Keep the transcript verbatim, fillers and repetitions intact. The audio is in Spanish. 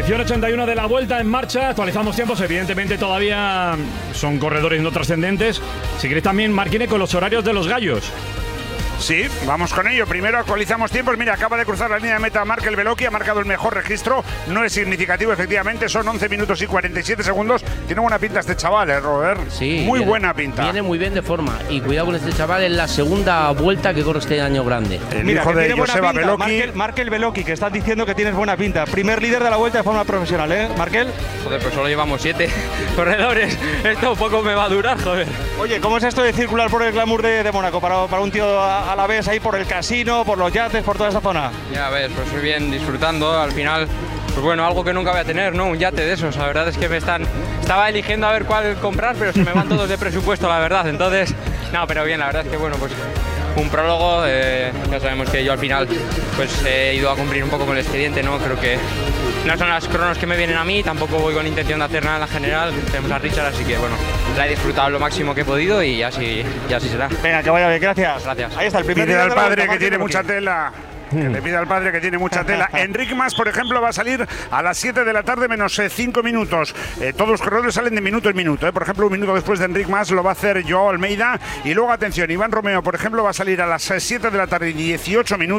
Edición ochenta y uno de la Vuelta en marcha. Actualizamos tiempos, evidentemente todavía son corredores no trascendentes. Si queréis también, Marquine, con los horarios de los gallos. Sí, vamos con ello. Primero actualizamos tiempos. Mira, acaba de cruzar la línea de meta Markel Beloki, ha marcado el mejor registro. No es significativo, efectivamente, son once minutos y cuarenta y siete segundos. Tiene buena pinta este chaval, ¿eh, Robert? Sí. Muy viene, buena pinta. Viene muy bien de forma. Y cuidado con este chaval, en la segunda vuelta que corre este año grande. El Mira, hijo que de tiene buena Joseba pinta, Beloki. Markel, Markel Beloki, que estás diciendo que tienes buena pinta. Primer líder de la Vuelta de forma profesional, ¿eh, Markel? Joder, pues solo llevamos siete corredores. Esto poco me va a durar, joder. Oye, ¿cómo es esto de circular por el glamour de, de Mónaco? Para, para un tío a, a la vez ahí por el casino, por los yates, por toda esta zona. Ya ves, pues estoy bien disfrutando. Al final, pues bueno, algo que nunca voy a tener, ¿no? Un yate de esos. La verdad es que me están... Estaba eligiendo a ver cuál comprar, pero se me van todos de presupuesto, la verdad. Entonces, no, pero bien, la verdad es que bueno, pues un prólogo. Eh, ya sabemos que yo al final pues he ido a cumplir un poco con el expediente, ¿no? Creo que no son las cronos que me vienen a mí, tampoco voy con intención de hacer nada en la general. Tenemos a Richard, así que bueno, la he disfrutado lo máximo que he podido y así, y así será. Venga, que vaya bien, gracias. Gracias. Ahí está el primer Pide líder al de la padre Vuelta, que tiene Markel mucha Beloki. tela. Que le pide al padre que tiene mucha tela. Enric Mas, por ejemplo, va a salir a las siete de la tarde menos cinco minutos. Eh, todos los corredores salen de minuto en minuto. Eh. Por ejemplo, un minuto después de Enric Mas lo va a hacer Joao Almeida. Y luego, atención, Iván Romeo, por ejemplo, va a salir a las siete de la tarde y dieciocho minutos.